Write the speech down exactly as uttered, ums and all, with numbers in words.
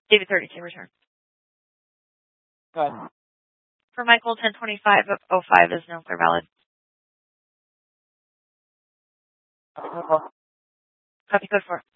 David thirty-two, return. Go ahead. For Michael, ten twenty-five oh five is no clear valid. Copy code four. Copy code four.